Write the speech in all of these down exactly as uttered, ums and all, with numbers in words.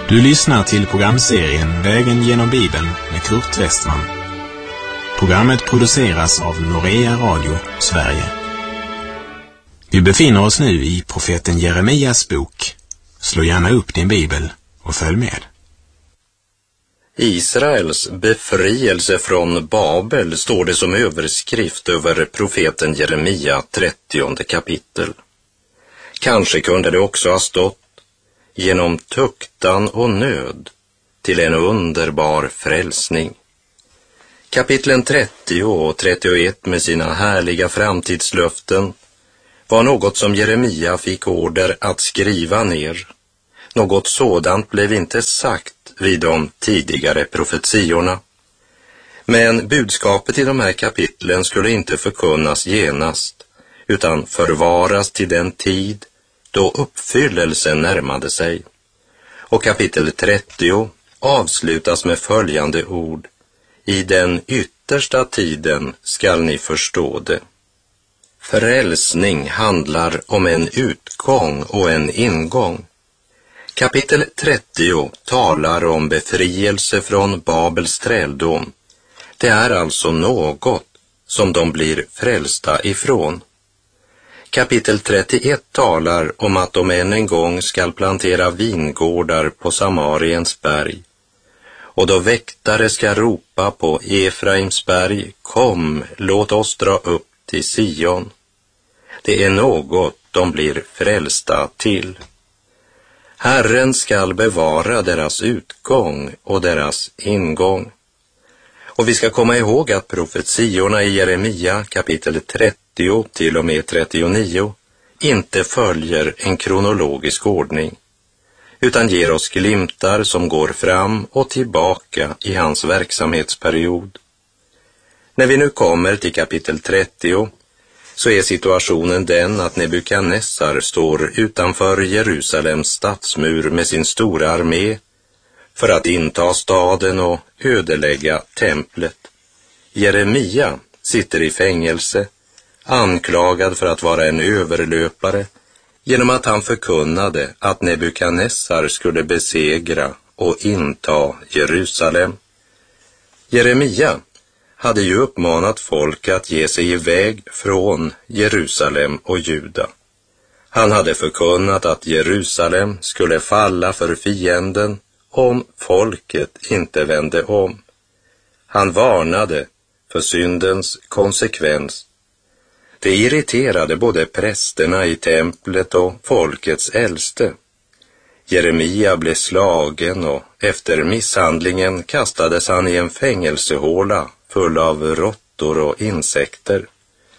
Du lyssnar till programserien Vägen genom Bibeln med Kurt Westman. Programmet produceras av Norea Radio, Sverige. Vi befinner oss nu i profeten Jeremias bok. Slå gärna upp din bibel och följ med. Israels befrielse från Babel står det som överskrift över profeten Jeremia trettionde kapitel. Kanske kunde det också ha stått genom tuktan och nöd till en underbar frälsning. Kapitlen trettio och trettioett med sina härliga framtidslöften var något som Jeremia fick order att skriva ner. Något sådant blev inte sagt vid de tidigare profetiorna. Men budskapet i de här kapitlen skulle inte förkunnas genast, utan förvaras till den tid då uppfyllelsen närmade sig. Och kapitel trettio avslutas med följande ord: I den yttersta tiden skall ni förstå det. Frälsning handlar om en utgång och en ingång. Kapitel trettio talar om befrielse från Babels träldom. Det är alltså något som de blir frälsta ifrån. Kapitel trettioett talar om att de än en gång skall plantera vingårdar på Samariens berg. Och då väktare ska ropa på Efraims berg: kom, låt oss dra upp till Sion. Det är något de blir frälsta till. Herren skall bevara deras utgång och deras ingång. Och vi ska komma ihåg att profetiorna i Jeremia kapitel trettio till och med trettionio inte följer en kronologisk ordning, utan ger oss glimtar som går fram och tillbaka i hans verksamhetsperiod. När vi nu kommer till kapitel trettio så är situationen den att Nebukadnessar står utanför Jerusalems stadsmur med sin stora armé för att inta staden och ödelägga templet. Jeremia sitter i fängelse, anklagad för att vara en överlöpare, genom att han förkunnade att Nebukadnessar skulle besegra och inta Jerusalem. Jeremia hade ju uppmanat folk att ge sig iväg från Jerusalem och Juda. Han hade förkunnat att Jerusalem skulle falla för fienden om folket inte vände om. Han varnade för syndens konsekvens. Det irriterade både prästerna i templet och folkets äldste. Jeremia blev slagen och efter misshandlingen kastades han i en fängelsehåla full av råttor och insekter.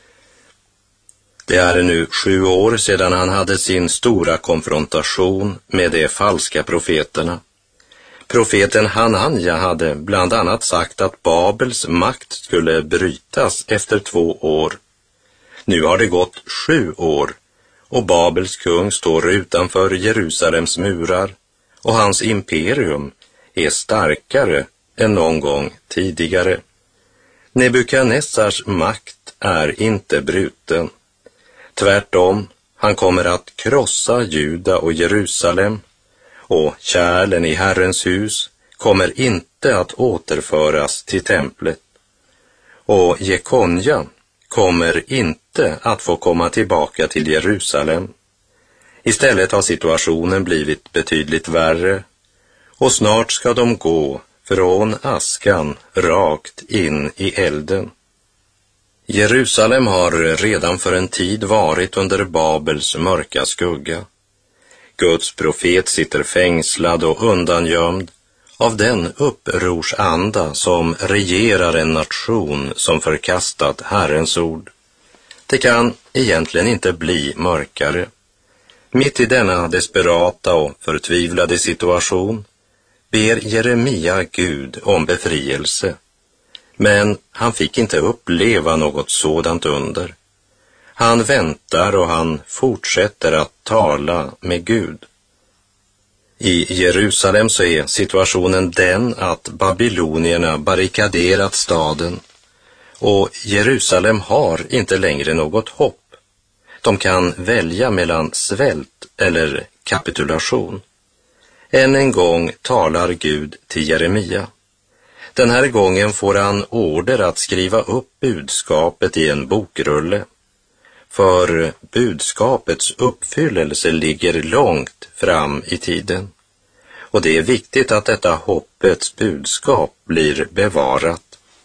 Det är nu sju år sedan han hade sin stora konfrontation med de falska profeterna. Profeten Hananja hade bland annat sagt att Babels makt skulle brytas efter två år. Nu har det gått sju år och Babels kung står utanför Jerusalems murar och hans imperium är starkare än någon gång tidigare. Nebukadnessars makt är inte bruten. Tvärtom, han kommer att krossa Juda och Jerusalem, och kärlen i Herrens hus kommer inte att återföras till templet. Och Jekonja kommer inte att få komma tillbaka till Jerusalem. Istället har situationen blivit betydligt värre, och snart ska de gå från askan rakt in i elden. Jerusalem har redan för en tid varit under Babels mörka skugga. Guds profet sitter fängslad och undangömd av den upprorsanda som regerar en nation som förkastat Herrens ord. Det kan egentligen inte bli mörkare. Mitt i denna desperata och förtvivlade situation ber Jeremia Gud om befrielse, men han fick inte uppleva något sådant under. Han väntar och han fortsätter att tala med Gud. I Jerusalem så är situationen den att babylonierna barrikaderat staden, och Jerusalem har inte längre något hopp. De kan välja mellan svält eller kapitulation. Än en gång talar Gud till Jeremia. Den här gången får han order att skriva upp budskapet i en bokrulle. För budskapets uppfyllelse ligger långt fram i tiden. Och det är viktigt att detta hoppets budskap blir bevarat.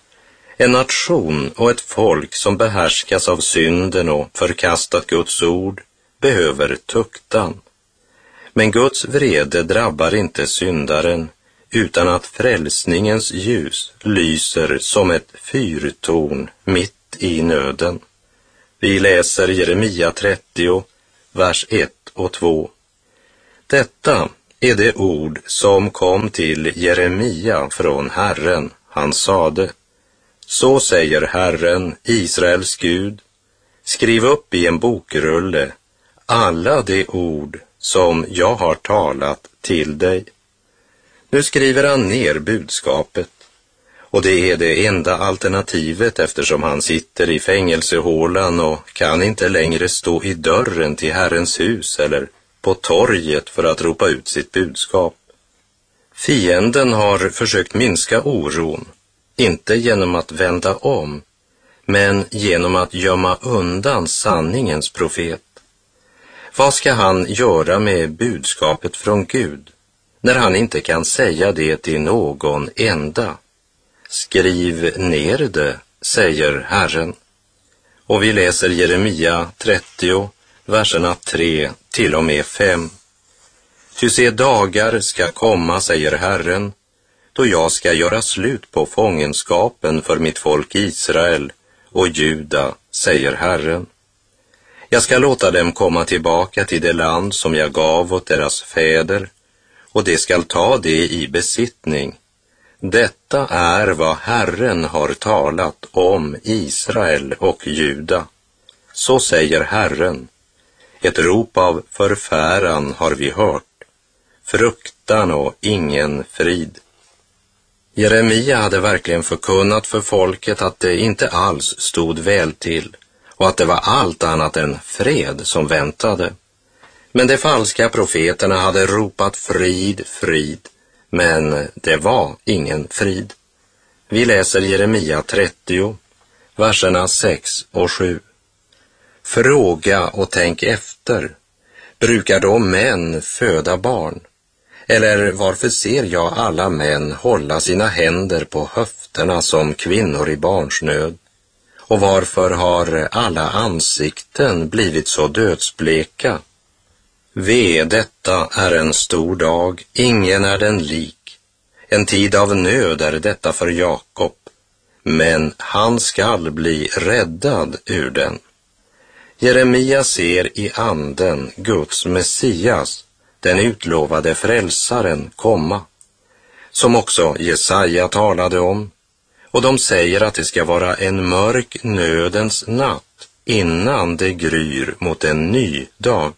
En nation och ett folk som behärskas av synden och förkastat Guds ord behöver tuktan. Men Guds vrede drabbar inte syndaren utan att frälsningens ljus lyser som ett fyrtorn mitt i nöden. Vi läser Jeremia trettio, vers ett och två. Detta är det ord som kom till Jeremia från Herren. Han sade: Så säger Herren, Israels Gud, skriv upp i en bokrulle alla de ord som jag har talat till dig. Nu skriver han ner budskapet, och det är det enda alternativet eftersom han sitter i fängelsehålan och kan inte längre stå i dörren till Herrens hus eller på torget för att ropa ut sitt budskap. Fienden har försökt minska oron, inte genom att vända om, men genom att gömma undan sanningens profet. Vad ska han göra med budskapet från Gud när han inte kan säga det till någon enda? Skriv ner det, säger Herren. Och vi läser Jeremia trettio, verserna tre till och med fem. Ty se, dagar ska komma, säger Herren, då jag ska göra slut på fångenskapen för mitt folk Israel och Juda, säger Herren. Jag ska låta dem komma tillbaka till det land som jag gav åt deras fäder, och de skall ta det i besittning. Detta är vad Herren har talat om Israel och Juda. Så säger Herren. Ett rop av förfäran har vi hört, fruktan och ingen frid. Jeremia hade verkligen förkunnat för folket att det inte alls stod väl till och att det var allt annat än fred som väntade. Men de falska profeterna hade ropat frid, frid, men det var ingen frid. Vi läser Jeremia trettio, verserna sex och sju. Fråga och tänk efter. Brukar då män föda barn? Eller varför ser jag alla män hålla sina händer på höfterna som kvinnor i barnsnöd? Och varför har alla ansikten blivit så dödsbleka? Ve, detta är en stor dag, ingen är den lik. En tid av nöd är detta för Jakob, men han skall bli räddad ur den. Jeremia ser i anden Guds Messias, den utlovade frälsaren, komma, som också Jesaja talade om, och de säger att det ska vara en mörk nödens natt innan det gryr mot en ny dag.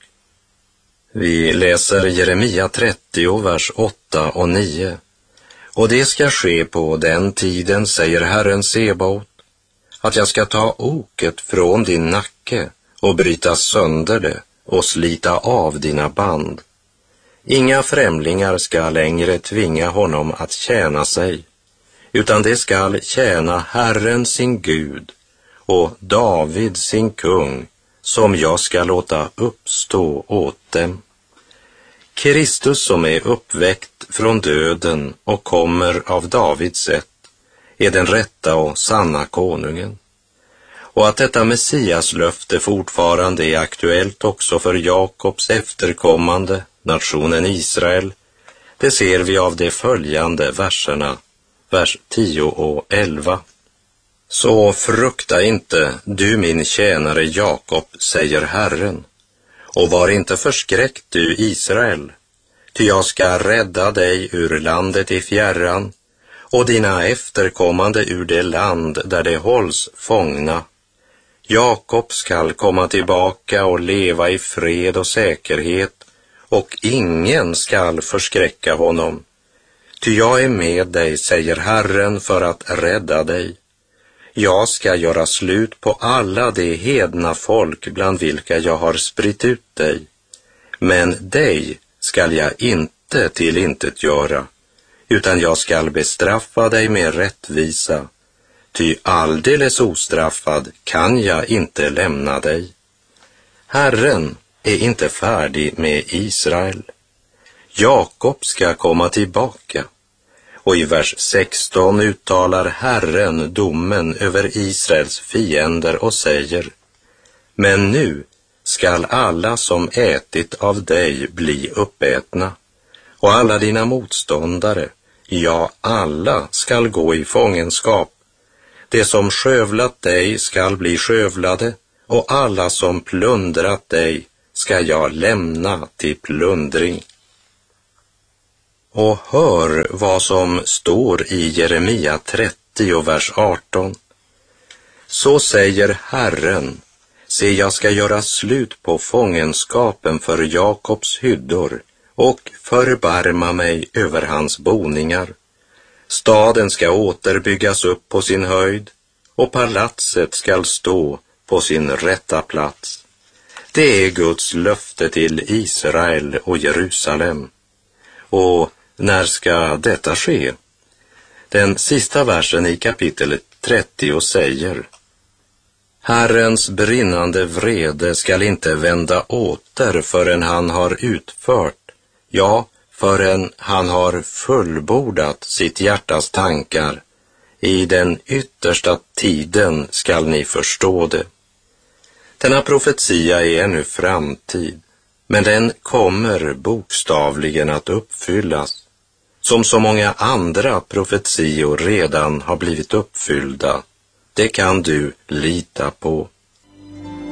Vi läser Jeremia trettio, vers åtta och nio. Och det ska ske på den tiden, säger Herren Sebaot, att jag ska ta oket från din nacke och bryta sönder det och slita av dina band. Inga främlingar ska längre tvinga honom att tjäna sig, utan det skall tjäna Herren sin Gud och David sin kung, som jag ska låta uppstå åt dem. Kristus som är uppväckt från döden och kommer av Davids ett är den rätta och sanna konungen. Och att detta Messiaslöfte fortfarande är aktuellt också för Jakobs efterkommande, nationen Israel, det ser vi av de följande verserna, vers tio och elva. Så frukta inte, du min tjänare Jakob, säger Herren, och var inte förskräckt, du Israel, ty jag ska rädda dig ur landet i fjärran och dina efterkommande ur det land där de hålls fångna. Jakob skall komma tillbaka och leva i fred och säkerhet, och ingen skall förskräcka honom. Ty jag är med dig, säger Herren, för att rädda dig. Jag ska göra slut på alla de hedna folk bland vilka jag har spritt ut dig, men dig skall jag inte inte tillintetgöra, utan jag skall bestraffa dig med rättvisa, ty alldeles ostraffad kan jag inte lämna dig. Herren är inte färdig med Israel. Jakob ska komma tillbaka. Och i vers sexton uttalar Herren domen över Israels fiender och säger: Men nu skall alla som ätit av dig bli uppätna, och alla dina motståndare, ja, alla skall gå i fångenskap. Det som skövlat dig skall bli skövlade, och alla som plundrat dig ska jag lämna till plundring. Och hör vad som står i Jeremia trettio, vers arton. Så säger Herren: Se, jag ska göra slut på fångenskapen för Jakobs hyddor och förbarma mig över hans boningar. Staden ska återbyggas upp på sin höjd, och palatset skall stå på sin rätta plats. Det är Guds löfte till Israel och Jerusalem. Och när ska detta ske? Den sista versen i kapitel trettio säger: Herrens brinnande vrede skall inte vända åter förrän han har utfört, ja, förrän han har fullbordat sitt hjärtas tankar. I den yttersta tiden skall ni förstå det. Denna profetia är ännu framtid, men den kommer bokstavligen att uppfyllas, som så många andra profetior redan har blivit uppfyllda. Det kan du lita på.